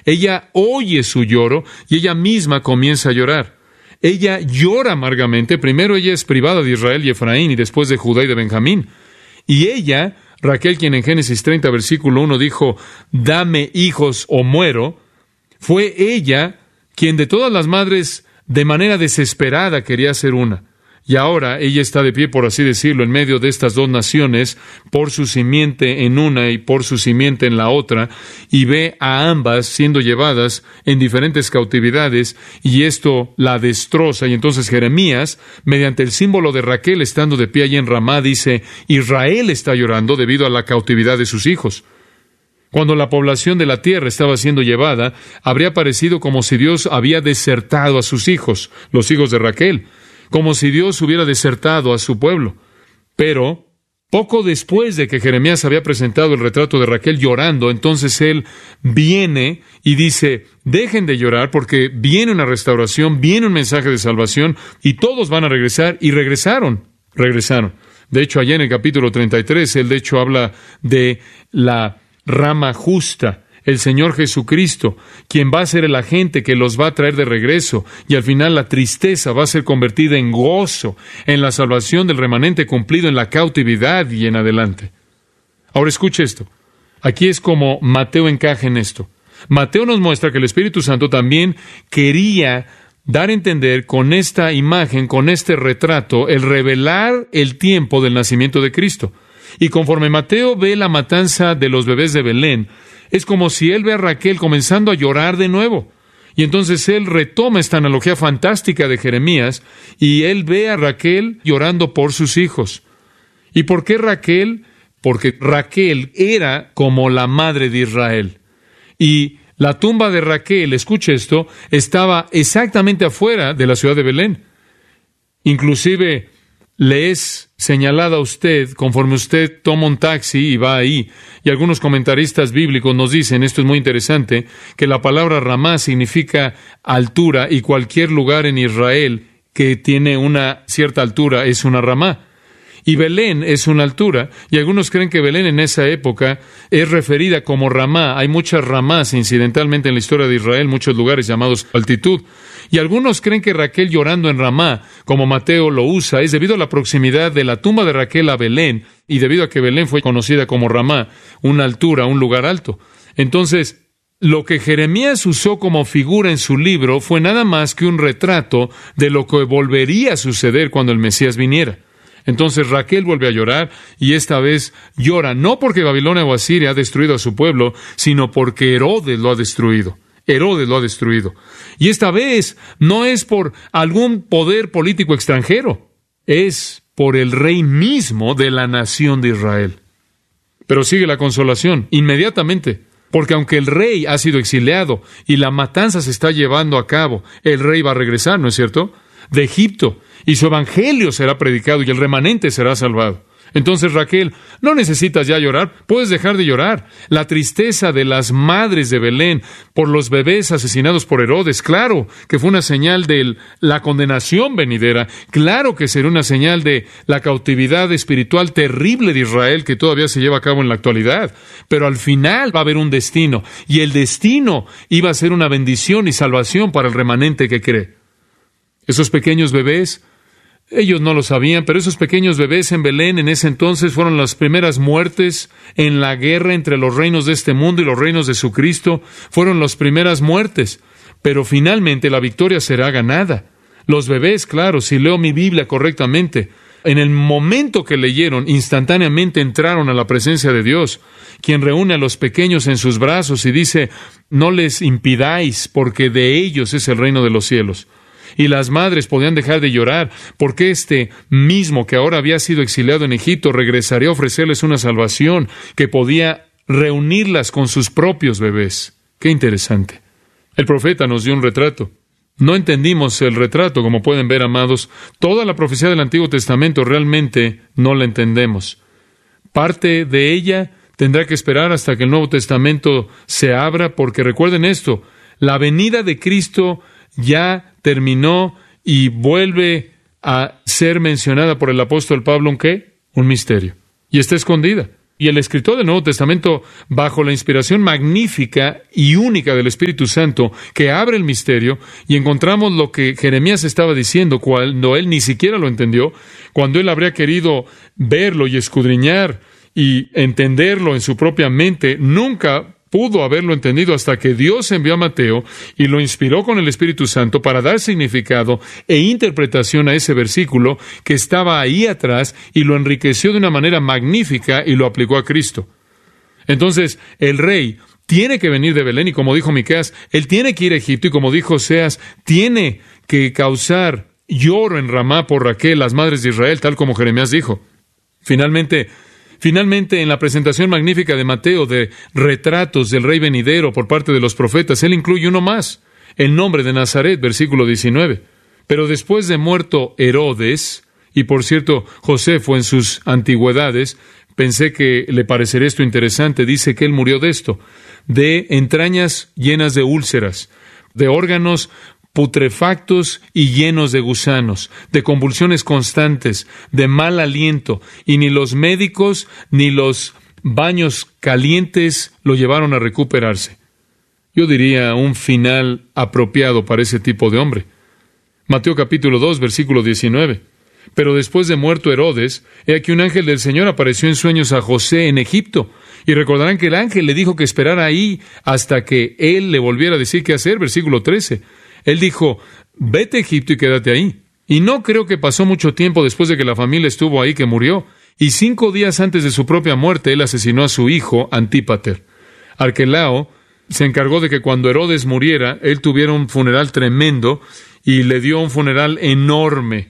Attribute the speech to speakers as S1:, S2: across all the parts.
S1: Ella oye su lloro y ella misma comienza a llorar. Ella llora amargamente. Primero ella es privada de Israel y Efraín y después de Judá y de Benjamín. Y ella, Raquel, quien en Génesis 30, versículo 1 dijo, dame hijos o muero, fue ella quien de todas las madres de manera desesperada quería ser una. Y ahora ella está de pie, por así decirlo, en medio de estas dos naciones, por su simiente en una y por su simiente en la otra, y ve a ambas siendo llevadas en diferentes cautividades, y esto la destroza. Y entonces Jeremías, mediante el símbolo de Raquel estando de pie allí en Ramá, dice, Israel está llorando debido a la cautividad de sus hijos. Cuando la población de la tierra estaba siendo llevada, habría parecido como si Dios había desertado a sus hijos, los hijos de Raquel, como si Dios hubiera desertado a su pueblo. Pero, poco después de que Jeremías había presentado el retrato de Raquel llorando, entonces él viene y dice, dejen de llorar porque viene una restauración, viene un mensaje de salvación y todos van a regresar, y regresaron. De hecho, allá en el capítulo 33, él de hecho habla de la rama justa, el Señor Jesucristo, quien va a ser el agente que los va a traer de regreso, y al final la tristeza va a ser convertida en gozo, en la salvación del remanente cumplido en la cautividad y en adelante. Ahora escuche esto. Aquí es como Mateo encaja en esto. Mateo nos muestra que el Espíritu Santo también quería dar a entender con esta imagen, con este retrato, el revelar el tiempo del nacimiento de Cristo. Y conforme Mateo ve la matanza de los bebés de Belén, es como si él ve a Raquel comenzando a llorar de nuevo. Y entonces él retoma esta analogía fantástica de Jeremías y él ve a Raquel llorando por sus hijos. ¿Y por qué Raquel? Porque Raquel era como la madre de Israel. Y la tumba de Raquel, escuche esto, estaba exactamente afuera de la ciudad de Belén. Inclusive le es señalada a usted conforme usted toma un taxi y va ahí. Y algunos comentaristas bíblicos nos dicen, esto es muy interesante, que la palabra Ramá significa altura y cualquier lugar en Israel que tiene una cierta altura es una Ramá. Y Belén es una altura, y algunos creen que Belén en esa época es referida como Ramá. Hay muchas Ramás incidentalmente en la historia de Israel, muchos lugares llamados altitud. Y algunos creen que Raquel llorando en Ramá, como Mateo lo usa, es debido a la proximidad de la tumba de Raquel a Belén, y debido a que Belén fue conocida como Ramá, una altura, un lugar alto. Entonces, lo que Jeremías usó como figura en su libro fue nada más que un retrato de lo que volvería a suceder cuando el Mesías viniera. Entonces Raquel vuelve a llorar, y esta vez llora no porque Babilonia o Asiria ha destruido a su pueblo, sino porque Herodes lo ha destruido. Herodes lo ha destruido. Y esta vez no es por algún poder político extranjero, es por el rey mismo de la nación de Israel. Pero sigue la consolación, inmediatamente, porque aunque el rey ha sido exiliado y la matanza se está llevando a cabo, el rey va a regresar, ¿no es cierto?, de Egipto, y su evangelio será predicado y el remanente será salvado. Entonces, Raquel, no necesitas ya llorar, puedes dejar de llorar. La tristeza de las madres de Belén por los bebés asesinados por Herodes, claro que fue una señal de la condenación venidera, claro que será una señal de la cautividad espiritual terrible de Israel que todavía se lleva a cabo en la actualidad, pero al final va a haber un destino, y el destino iba a ser una bendición y salvación para el remanente que cree. Esos pequeños bebés, ellos no lo sabían, pero esos pequeños bebés en Belén en ese entonces fueron las primeras muertes en la guerra entre los reinos de este mundo y los reinos de su Cristo. Fueron las primeras muertes, pero finalmente la victoria será ganada. Los bebés, claro, si leo mi Biblia correctamente, en el momento que leyeron, instantáneamente entraron a la presencia de Dios, quien reúne a los pequeños en sus brazos y dice, no les impidáis, porque de ellos es el reino de los cielos. Y las madres podían dejar de llorar, porque este mismo que ahora había sido exiliado en Egipto regresaría a ofrecerles una salvación que podía reunirlas con sus propios bebés. ¡Qué interesante! El profeta nos dio un retrato. No entendimos el retrato, como pueden ver, amados. Toda la profecía del Antiguo Testamento realmente no la entendemos. Parte de ella tendrá que esperar hasta que el Nuevo Testamento se abra, porque recuerden esto, la venida de Cristo ya terminó y vuelve a ser mencionada por el apóstol Pablo, ¿un qué? Un misterio. Y está escondida. Y el escritor del Nuevo Testamento, bajo la inspiración magnífica y única del Espíritu Santo, que abre el misterio, y encontramos lo que Jeremías estaba diciendo cuando él ni siquiera lo entendió, cuando él habría querido verlo y escudriñar y entenderlo en su propia mente, nunca pudo haberlo entendido hasta que Dios envió a Mateo y lo inspiró con el Espíritu Santo para dar significado e interpretación a ese versículo que estaba ahí atrás, y lo enriqueció de una manera magnífica y lo aplicó a Cristo. Entonces, el rey tiene que venir de Belén, y como dijo Miqueas, él tiene que ir a Egipto, y como dijo Oseas, tiene que causar lloro en Ramá por Raquel, las madres de Israel, tal como Jeremías dijo. Finalmente, en la presentación magnífica de Mateo de retratos del rey venidero por parte de los profetas, él incluye uno más, el nombre de Nazaret, versículo 19. Pero después de muerto Herodes, y por cierto, Josefo en sus antigüedades, pensé que le parecería esto interesante, dice que él murió de esto, de entrañas llenas de úlceras, de órganos putrefactos y llenos de gusanos, de convulsiones constantes, de mal aliento, y ni los médicos ni los baños calientes lo llevaron a recuperarse. Yo diría un final apropiado para ese tipo de hombre. Mateo capítulo 2, versículo 19. Pero después de muerto Herodes, he aquí un ángel del Señor apareció en sueños a José en Egipto. Y recordarán que el ángel le dijo que esperara ahí hasta que él le volviera a decir qué hacer, versículo 13. Él dijo, vete a Egipto y quédate ahí. Y no creo que pasó mucho tiempo después de que la familia estuvo ahí que murió. Y 5 días antes de su propia muerte, él asesinó a su hijo Antípater. Arquelao se encargó de que cuando Herodes muriera, él tuviera un funeral tremendo, y le dio un funeral enorme,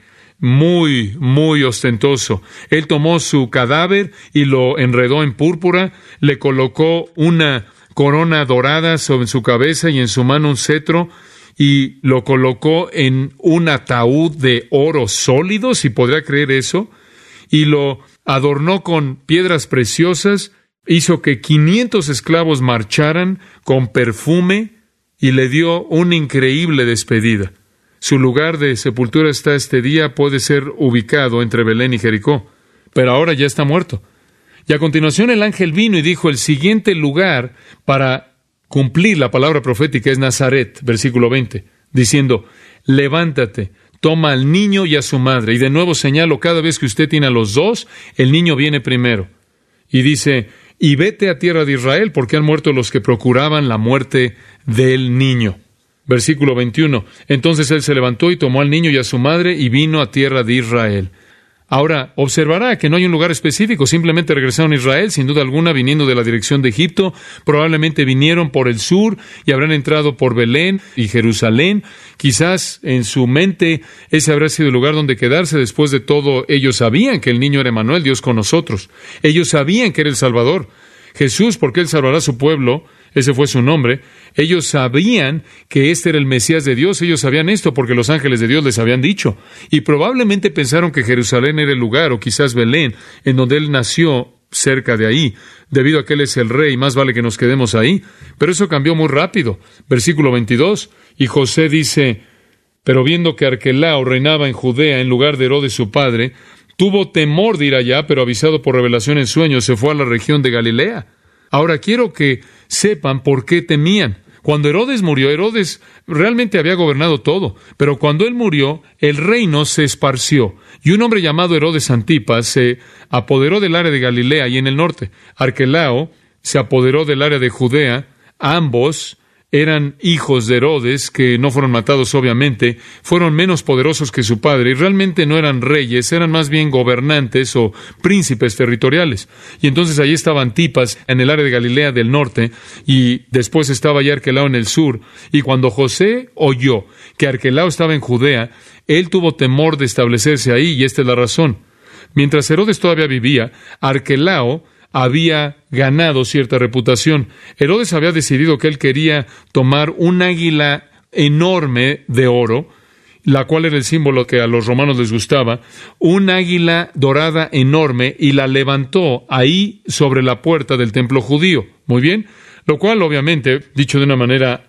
S1: muy, muy ostentoso. Él tomó su cadáver y lo enredó en púrpura, le colocó una corona dorada sobre su cabeza y en su mano un cetro, y lo colocó en un ataúd de oro sólido, si podría creer eso, y lo adornó con piedras preciosas, hizo que 500 esclavos marcharan con perfume, y le dio una increíble despedida. Su lugar de sepultura hasta este día puede ser ubicado entre Belén y Jericó, pero ahora ya está muerto. Y a continuación el ángel vino y dijo, el siguiente lugar para cumplir la palabra profética es Nazaret, versículo 20, diciendo, levántate, toma al niño y a su madre. Y de nuevo señalo, cada vez que usted tiene a los dos, el niño viene primero. Y dice, y vete a tierra de Israel, porque han muerto los que procuraban la muerte del niño. Versículo 21, entonces él se levantó y tomó al niño y a su madre y vino a tierra de Israel. Ahora, observará que no hay un lugar específico, simplemente regresaron a Israel, sin duda alguna, viniendo de la dirección de Egipto. Probablemente vinieron por el sur y habrán entrado por Belén y Jerusalén. Quizás en su mente ese habrá sido el lugar donde quedarse. Después de todo, ellos sabían que el niño era Emmanuel, Dios con nosotros. Ellos sabían que era el Salvador. Jesús, porque Él salvará a su pueblo, ese fue su nombre. Ellos sabían que este era el Mesías de Dios. Ellos sabían esto porque los ángeles de Dios les habían dicho. Y probablemente pensaron que Jerusalén era el lugar, o quizás Belén, en donde Él nació, cerca de ahí. Debido a que Él es el Rey, más vale que nos quedemos ahí. Pero eso cambió muy rápido. Versículo 22. Y José dice, pero viendo que Arquelao reinaba en Judea en lugar de Herodes su padre, tuvo temor de ir allá, pero avisado por revelación en sueños, se fue a la región de Galilea. Ahora quiero que sepan por qué temían. Cuando Herodes murió, Herodes realmente había gobernado todo, pero cuando él murió, el reino se esparció, y un hombre llamado Herodes Antipas se apoderó del área de Galilea y en el norte. Arquelao se apoderó del área de Judea. Ambos eran hijos de Herodes, que no fueron matados obviamente, fueron menos poderosos que su padre, y realmente no eran reyes, eran más bien gobernantes o príncipes territoriales. Y entonces allí estaba Antipas en el área de Galilea del norte, y después estaba ya Arquelao en el sur. Y cuando José oyó que Arquelao estaba en Judea, él tuvo temor de establecerse ahí, y esta es la razón. Mientras Herodes todavía vivía, Arquelao había ganado cierta reputación. Herodes había decidido que él quería tomar un águila enorme de oro, la cual era el símbolo que a los romanos les gustaba, un águila dorada enorme, y la levantó ahí sobre la puerta del templo judío. Muy bien, lo cual obviamente, dicho de una manera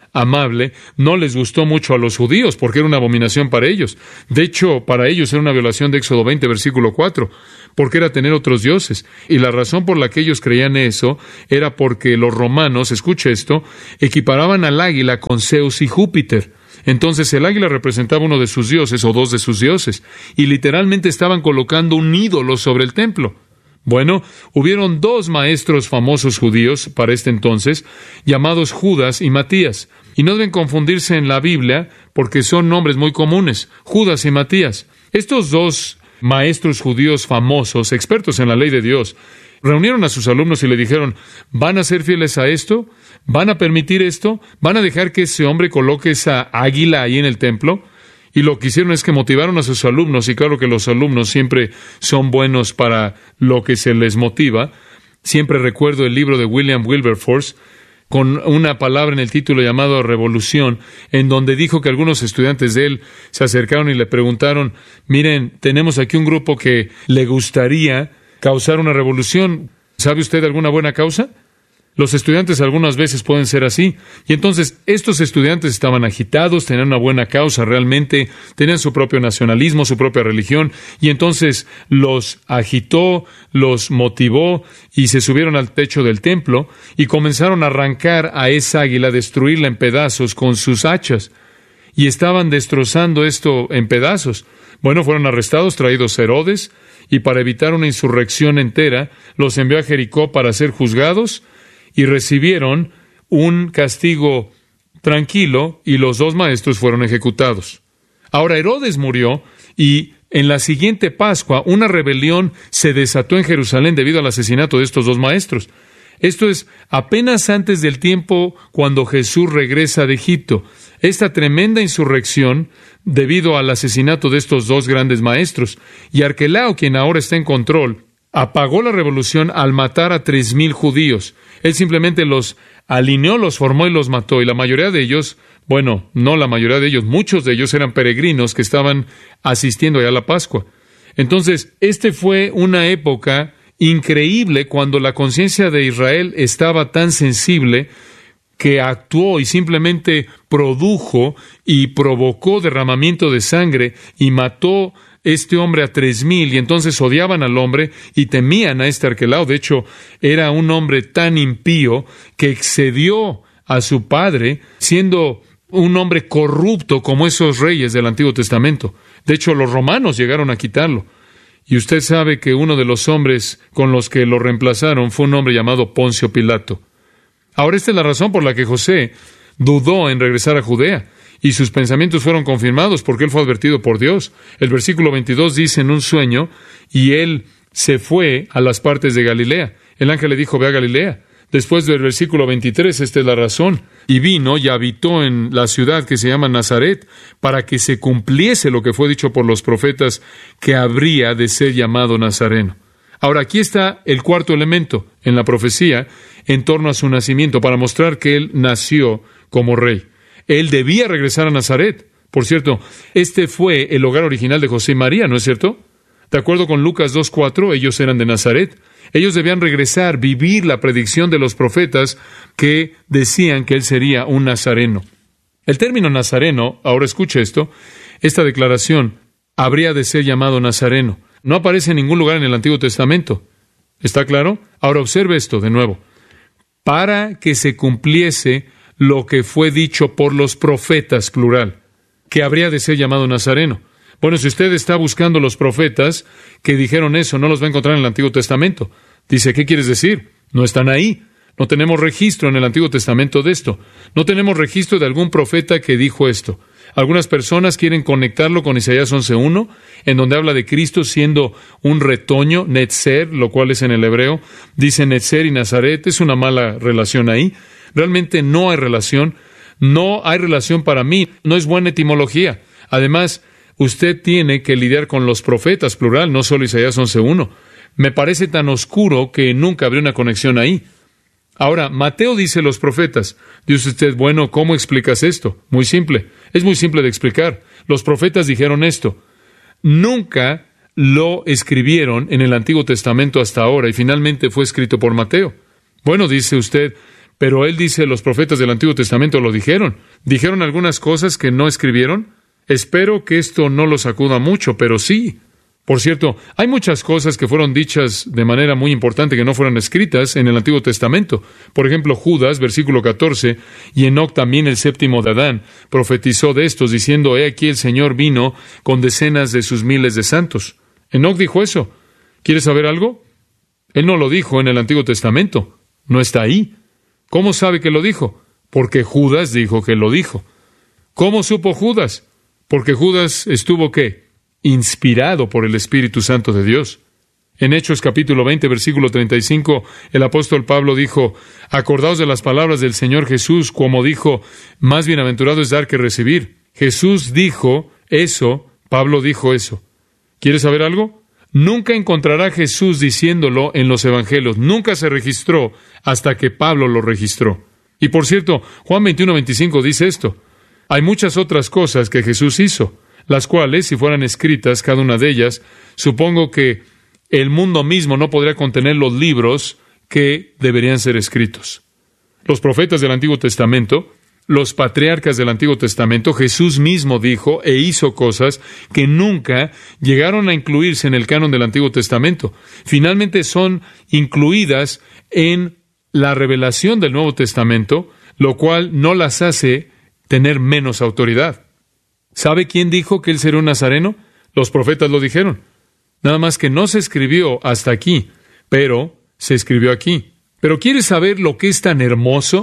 S1: amable, no les gustó mucho a los judíos, porque era una abominación para ellos. De hecho, para ellos era una violación de Éxodo 20, versículo 4, porque era tener otros dioses. Y la razón por la que ellos creían eso era porque los romanos, escuche esto, equiparaban al águila con Zeus y Júpiter. Entonces el águila representaba uno de sus dioses o dos de sus dioses, y literalmente estaban colocando un ídolo sobre el templo. Bueno, hubieron dos maestros famosos judíos para este entonces, llamados Judas y Matías. Y no deben confundirse en la Biblia, porque son nombres muy comunes, Judas y Matías. Estos dos maestros judíos famosos, expertos en la ley de Dios, reunieron a sus alumnos y le dijeron, ¿van a ser fieles a esto? ¿Van a permitir esto? ¿Van a dejar que ese hombre coloque esa águila ahí en el templo? Y lo que hicieron es que motivaron a sus alumnos, y claro que los alumnos siempre son buenos para lo que se les motiva. Siempre recuerdo el libro de William Wilberforce, con una palabra en el título llamado Revolución, en donde dijo que algunos estudiantes de él se acercaron y le preguntaron, miren, tenemos aquí un grupo que le gustaría causar una revolución. ¿Sabe usted alguna buena causa? Los estudiantes algunas veces pueden ser así. Y entonces estos estudiantes estaban agitados, tenían una buena causa realmente, tenían su propio nacionalismo, su propia religión, y entonces los agitó, los motivó, y se subieron al techo del templo y comenzaron a arrancar a esa águila, destruirla en pedazos con sus hachas. Y estaban destrozando esto en pedazos. Bueno, fueron arrestados, traídos a Herodes, y para evitar una insurrección entera, los envió a Jericó para ser juzgados, y recibieron un castigo tranquilo, y los dos maestros fueron ejecutados. Ahora Herodes murió, y en la siguiente Pascua una rebelión se desató en Jerusalén debido al asesinato de estos dos maestros. Esto es apenas antes del tiempo cuando Jesús regresa de Egipto. Esta tremenda insurrección debido al asesinato de estos dos grandes maestros. Y Arquelao, quien ahora está en control, apagó la revolución al matar a 3,000 judíos. Él simplemente los alineó, los formó y los mató. Y la mayoría de ellos, bueno, no la mayoría de ellos, muchos de ellos eran peregrinos que estaban asistiendo allá a la Pascua. Entonces, fue una época increíble cuando la conciencia de Israel estaba tan sensible que actuó y simplemente produjo y provocó derramamiento de sangre y mató este hombre a 3,000, y entonces odiaban al hombre y temían a este Arquelao. De hecho, era un hombre tan impío que excedió a su padre, siendo un hombre corrupto como esos reyes del Antiguo Testamento. De hecho, los romanos llegaron a quitarlo. Y usted sabe que uno de los hombres con los que lo reemplazaron fue un hombre llamado Poncio Pilato. Ahora, esta es la razón por la que José dudó en regresar a Judea, y sus pensamientos fueron confirmados porque él fue advertido por Dios. El versículo 22 dice en un sueño, y él se fue a las partes de Galilea. El ángel le dijo, ve a Galilea. Después del versículo 23, esta es la razón. Y vino y habitó en la ciudad que se llama Nazaret, para que se cumpliese lo que fue dicho por los profetas, que habría de ser llamado Nazareno. Ahora, aquí está el cuarto elemento en la profecía en torno a su nacimiento, para mostrar que él nació como rey. Él debía regresar a Nazaret. Por cierto, este fue el hogar original de José y María, ¿no es cierto? De acuerdo con Lucas 2:4, ellos eran de Nazaret. Ellos debían regresar, vivir la predicción de los profetas que decían que él sería un nazareno. El término nazareno, ahora escuche esto, esta declaración, habría de ser llamado nazareno. No aparece en ningún lugar en el Antiguo Testamento. ¿Está claro? Ahora observe esto de nuevo. Para que se cumpliese lo que fue dicho por los profetas, plural, que habría de ser llamado nazareno. Bueno, si usted está buscando los profetas que dijeron eso, no los va a encontrar en el Antiguo Testamento. Dice, ¿qué quieres decir? No están ahí. No tenemos registro en el Antiguo Testamento de esto. No tenemos registro de algún profeta que dijo esto. Algunas personas quieren conectarlo con Isaías 11:1, en donde habla de Cristo siendo un retoño, Netzer, lo cual es en el hebreo. Dice Netzer y Nazaret, es una mala relación ahí. Realmente no hay relación. No hay relación para mí. No es buena etimología. Además, usted tiene que lidiar con los profetas, plural, no solo Isaías 11:1. Me parece tan oscuro que nunca habría una conexión ahí. Ahora, Mateo dice los profetas. Dice usted, bueno, ¿cómo explicas esto? Muy simple. Es muy simple de explicar. Los profetas dijeron esto. Nunca lo escribieron en el Antiguo Testamento hasta ahora, y finalmente fue escrito por Mateo. Bueno, dice usted, Pero él dice, los profetas del Antiguo Testamento lo dijeron. ¿Dijeron algunas cosas que no escribieron? Espero que esto no lo sacuda mucho, pero sí. Por cierto, hay muchas cosas que fueron dichas de manera muy importante que no fueron escritas en el Antiguo Testamento. Por ejemplo, Judas, versículo 14, y Enoc también, el séptimo de Adán, profetizó de estos, diciendo, he aquí el Señor vino con decenas de sus miles de santos. Enoc dijo eso. ¿Quieres saber algo? Él no lo dijo en el Antiguo Testamento. No está ahí. ¿Cómo sabe que lo dijo? Porque Judas dijo que lo dijo. ¿Cómo supo Judas? Porque Judas estuvo, ¿qué? Inspirado por el Espíritu Santo de Dios. En Hechos capítulo 20, versículo 35, el apóstol Pablo dijo, acordaos de las palabras del Señor Jesús, como dijo, más bienaventurado es dar que recibir. Jesús dijo eso, Pablo dijo eso. ¿Quieres saber algo? Nunca encontrará Jesús diciéndolo en los evangelios. Nunca se registró hasta que Pablo lo registró. Y por cierto, Juan 21, 25 dice esto. Hay muchas otras cosas que Jesús hizo, las cuales, si fueran escritas, cada una de ellas, supongo que el mundo mismo no podría contener los libros que deberían ser escritos. Los profetas del Antiguo Testamento, los patriarcas del Antiguo Testamento, Jesús mismo dijo e hizo cosas que nunca llegaron a incluirse en el canon del Antiguo Testamento. Finalmente son incluidas en la revelación del Nuevo Testamento, lo cual no las hace tener menos autoridad. ¿Sabe quién dijo que él sería un nazareno? Los profetas lo dijeron. Nada más que no se escribió hasta aquí, pero se escribió aquí. ¿Pero quieres saber lo que es tan hermoso?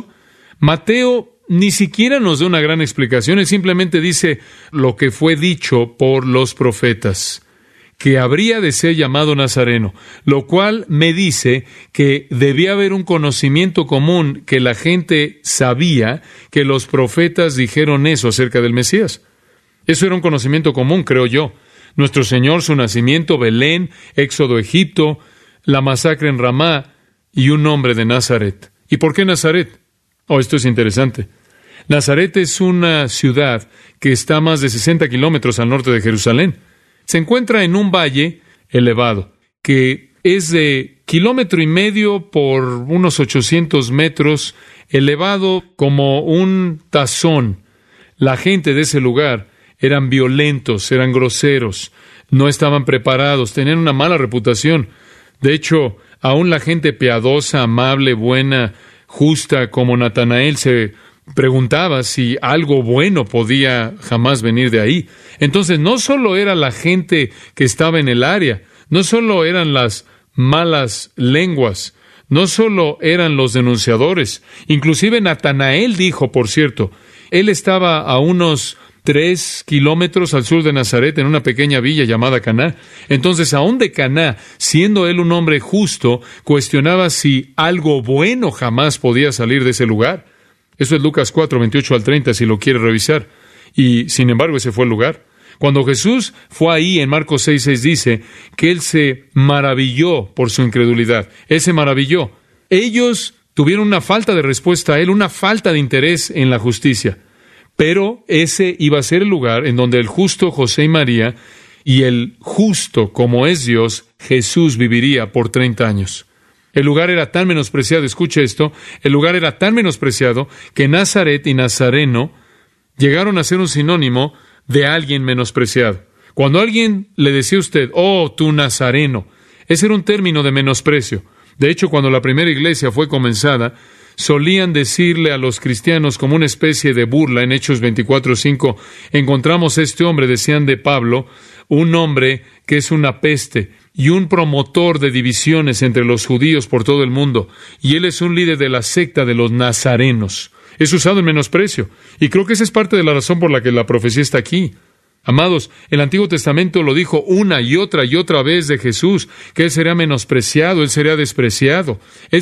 S1: Mateo ni siquiera nos da una gran explicación, él simplemente dice lo que fue dicho por los profetas, que habría de ser llamado nazareno, lo cual me dice que debía haber un conocimiento común, que la gente sabía que los profetas dijeron eso acerca del Mesías. Eso era un conocimiento común, creo yo. Nuestro Señor, su nacimiento, Belén, Éxodo, Egipto, la masacre en Ramá y un nombre de Nazaret. ¿Y por qué Nazaret? Oh, esto es interesante. Nazaret es una ciudad que está a más de 60 kilómetros al norte de Jerusalén. Se encuentra en un valle elevado, que es de 1,5 kilómetros por unos 800 metros, elevado como un tazón. La gente de ese lugar eran violentos, eran groseros, no estaban preparados, tenían una mala reputación. De hecho, aún la gente piadosa, amable, buena, justa como Natanael se preguntaba si algo bueno podía jamás venir de ahí. Entonces, no solo era la gente que estaba en el área, no solo eran las malas lenguas, no solo eran los denunciadores. Inclusive Natanael dijo, por cierto, él estaba a unos 3 kilómetros al sur de Nazaret, en una pequeña villa llamada Caná. Entonces, aún de Caná, siendo él un hombre justo, cuestionaba si algo bueno jamás podía salir de ese lugar. Eso es Lucas 4, 28 al 30, si lo quiere revisar. Y, sin embargo, ese fue el lugar. Cuando Jesús fue ahí, en Marcos 6, 6 dice que Él se maravilló por su incredulidad. Él se maravilló. Ellos tuvieron una falta de respuesta a Él, una falta de interés en la justicia. Pero ese iba a ser el lugar en donde el justo José y María y el justo, como es Dios, Jesús viviría por 30 años. El lugar era tan menospreciado, escuche esto, el lugar era tan menospreciado que Nazaret y Nazareno llegaron a ser un sinónimo de alguien menospreciado. Cuando alguien le decía a usted, oh, tú Nazareno, ese era un término de menosprecio. De hecho, cuando la primera iglesia fue comenzada, solían decirle a los cristianos como una especie de burla. En Hechos 24:5, encontramos a este hombre, decían de Pablo, un hombre que es una peste y un promotor de divisiones entre los judíos por todo el mundo. Y él es un líder de la secta de los nazarenos. Es usado en menosprecio. Y creo que esa es parte de la razón por la que la profecía está aquí. Amados, el Antiguo Testamento lo dijo una y otra vez de Jesús, que Él sería menospreciado, Él sería despreciado,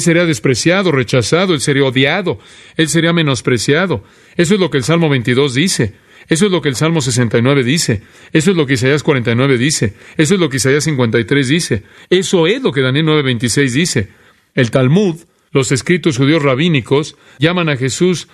S1: rechazado, Él sería odiado, Él sería menospreciado. Eso es lo que el Salmo 22 dice. Eso es lo que el Salmo 69 dice. Eso es lo que Isaías 49 dice. Eso es lo que Isaías 53 dice. Eso es lo que Daniel 9:26 dice. El Talmud, los escritos judíos rabínicos, llaman a Jesús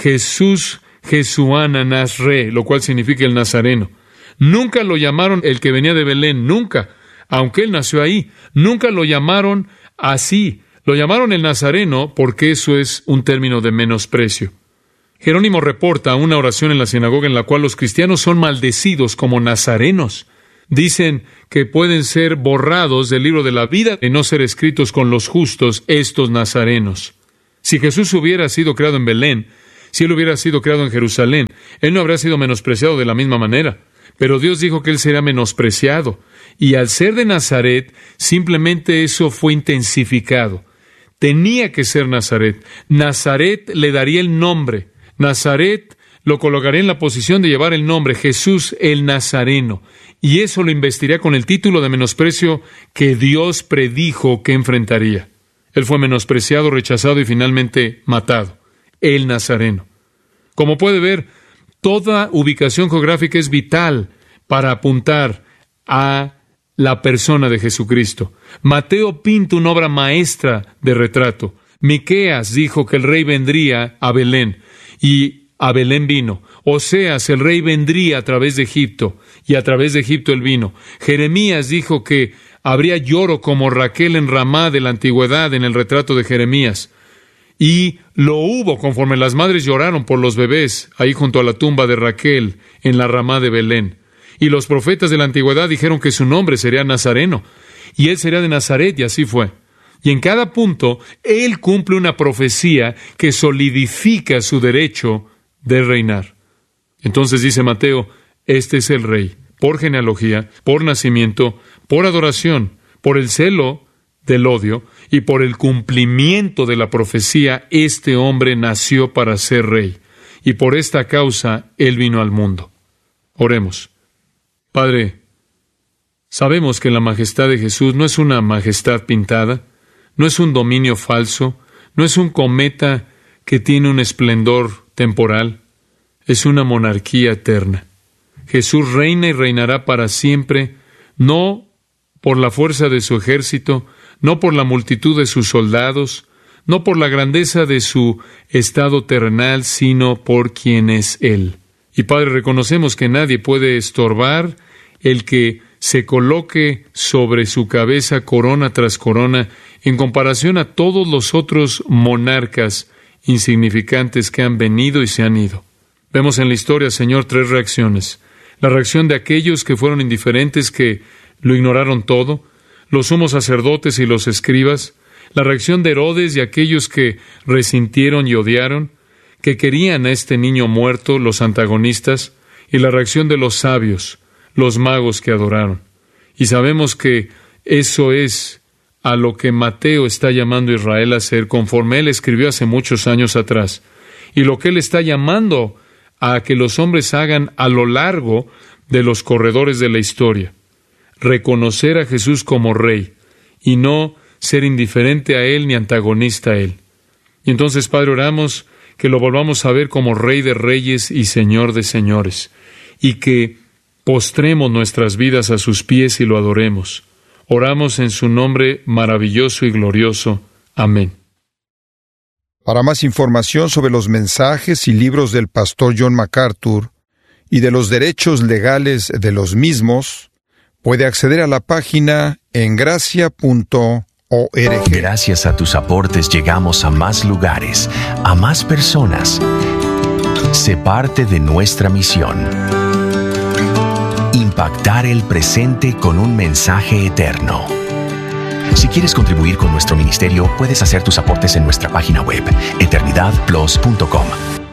S1: Jesuana Nazre, lo cual significa el Nazareno. Nunca lo llamaron el que venía de Belén, nunca, aunque él nació ahí. Nunca lo llamaron así. Lo llamaron el Nazareno porque eso es un término de menosprecio. Jerónimo reporta una oración en la sinagoga en la cual los cristianos son maldecidos como nazarenos. Dicen que pueden ser borrados del libro de la vida y no ser escritos con los justos estos nazarenos. Si Jesús hubiera sido creado en Belén, si Él hubiera sido creado en Jerusalén, Él no habría sido menospreciado de la misma manera. Pero Dios dijo que Él sería menospreciado. Y al ser de Nazaret, simplemente eso fue intensificado. Tenía que ser Nazaret. Nazaret le daría el nombre. Nazaret lo colocaría en la posición de llevar el nombre Jesús el Nazareno. Y eso lo investiría con el título de menosprecio que Dios predijo que enfrentaría. Él fue menospreciado, rechazado y finalmente matado. El Nazareno. Como puede ver, toda ubicación geográfica es vital para apuntar a la persona de Jesucristo. Mateo pinta una obra maestra de retrato. Miqueas dijo que el rey vendría a Belén, y a Belén vino. Oseas, el rey vendría a través de Egipto, y a través de Egipto él vino. Jeremías dijo que habría lloro como Raquel en Ramá de la antigüedad en el retrato de Jeremías. Y lo hubo conforme las madres lloraron por los bebés, ahí junto a la tumba de Raquel, en la Ramá de Belén. Y los profetas de la antigüedad dijeron que su nombre sería Nazareno, y él sería de Nazaret, y así fue. Y en cada punto, él cumple una profecía que solidifica su derecho de reinar. Entonces dice Mateo, este es el rey, por genealogía, por nacimiento, por adoración, por el celo del odio y por el cumplimiento de la profecía, este hombre nació para ser rey. Y por esta causa, él vino al mundo. Oremos. Padre, sabemos que la majestad de Jesús no es una majestad pintada, no es un dominio falso, no es un cometa que tiene un esplendor temporal, es una monarquía eterna. Jesús reina y reinará para siempre, no por la fuerza de su ejército, no por la multitud de sus soldados, no por la grandeza de su estado terrenal, sino por quien es Él. Y Padre, reconocemos que nadie puede estorbar el que se coloque sobre su cabeza corona tras corona en comparación a todos los otros monarcas insignificantes que han venido y se han ido. Vemos en la historia, Señor, 3 reacciones. La reacción de aquellos que fueron indiferentes, que lo ignoraron todo, los sumos sacerdotes y los escribas, la reacción de Herodes y aquellos que resintieron y odiaron, que querían a este niño muerto, los antagonistas, y la reacción de los sabios, los magos que adoraron. Y sabemos que eso es a lo que Mateo está llamando a Israel a hacer, conforme él escribió hace muchos años atrás, y lo que él está llamando a que los hombres hagan a lo largo de los corredores de la historia. Reconocer a Jesús como Rey, y no ser indiferente a Él ni antagonista a Él. Y entonces, Padre, oramos que lo volvamos a ver como Rey de Reyes y Señor de Señores, y que postremos nuestras vidas a sus pies y lo adoremos. Oramos en su nombre maravilloso y glorioso. Amén.
S2: Para más información sobre los mensajes y libros del pastor John MacArthur y de los derechos legales de los mismos, puede acceder a la página en gracia.org.
S3: Gracias a tus aportes llegamos a más lugares, a más personas. Sé parte de nuestra misión. Impactar el presente con un mensaje eterno. Si quieres contribuir con nuestro ministerio, puedes hacer tus aportes en nuestra página web, eternidadplus.com.